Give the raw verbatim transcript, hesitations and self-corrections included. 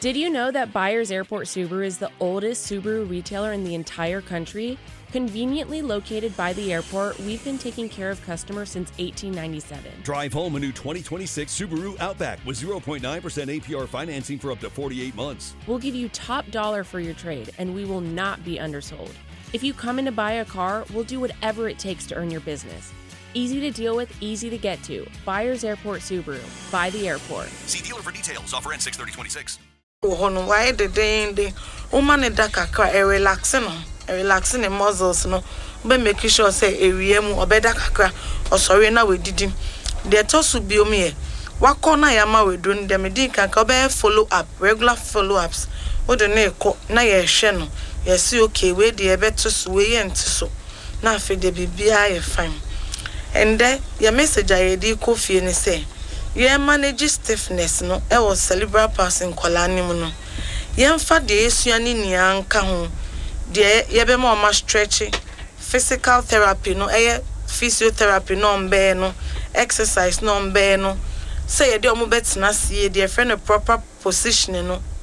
Did you know that Byers Airport Subaru is the oldest Subaru retailer in the entire country? Conveniently located by the airport, we've been taking care of customers since eighteen ninety-seven. Drive home a new twenty twenty-six Subaru Outback with zero point nine percent A P R financing for up to forty-eight months. We'll give you top dollar for your trade, and we will not be undersold. If you come in to buy a car, we'll do whatever it takes to earn your business. Easy to deal with, easy to get to. Byers Airport Subaru. By the airport. See dealer for details. Offer ends six thirty twenty-six. Hono why the day the woman da kakra e relax no e relax the muscles no be make sure say ewie mu obeda kakra osori na we didi de to so bi omi e wako na ya ma we do ndem di kanka be follow up regular follow ups wo de na eko na ye hwe no ye si okay we de e beto so we ye ntiso na afi de bibia ye fine and then your message I di ko fie ni say ye manage stiffness no e was cerebral palsy nkola nim no ye mfa de esuani ni anka ho de ye be ma o ma stretch physical therapy no e physiotherapy no mbe no exercise no mbe no say ye de o mo betina sie de friend proper positioning no